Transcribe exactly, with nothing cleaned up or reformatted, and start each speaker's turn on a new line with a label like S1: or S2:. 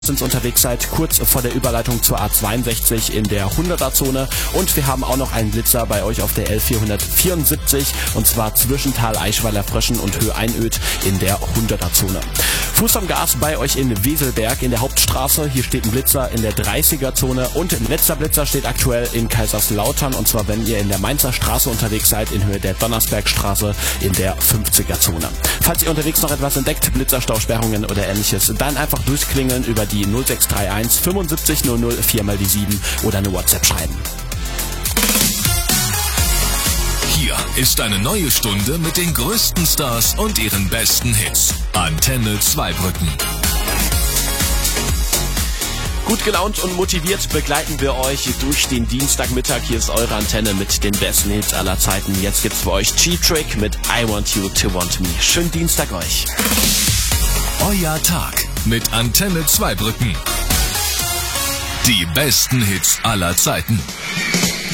S1: unterwegs seid, kurz vor der Überleitung zur A zweiundsechzig in der hunderter-Zone, und wir haben auch noch einen Blitzer bei euch auf der L vierhundertvierundsiebzig, und zwar zwischen Tal Eichweiler Fröschen und Höhe Einöd in der hunderter-Zone. Fuß am Gas bei euch in Weselberg in der Hauptstraße, hier steht ein Blitzer in der dreißiger-Zone, und letzter Blitzer steht aktuell in Kaiserslautern, und zwar wenn ihr in der Mainzer Straße unterwegs seid, in Höhe der Donnersbergstraße in der fünfziger-Zone. Falls ihr unterwegs noch etwas entdeckt, Blitzerstausperrungen oder ähnliches, dann einfach durchklingeln über die null sechs drei eins fünfundsiebzig null null vier mal die sieben oder eine WhatsApp schreiben.
S2: Hier ist eine neue Stunde mit den größten Stars und ihren besten Hits. Antenne Zweibrücken.
S1: Gut gelaunt und motiviert begleiten wir euch durch den Dienstagmittag. Hier ist eure Antenne mit den besten Hits aller Zeiten. Jetzt gibt's für euch Cheap Trick mit I Want You to Want Me. Schönen Dienstag euch.
S2: Euer Tag mit Antenne Zweibrücken. Die besten Hits aller Zeiten.